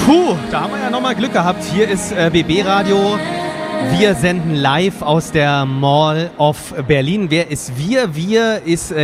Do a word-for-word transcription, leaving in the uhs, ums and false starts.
Puh, da haben wir ja nochmal Glück gehabt. Hier ist äh, B B Radio. Wir senden live aus der Mall of Berlin. Wer ist wir? Wir ist äh,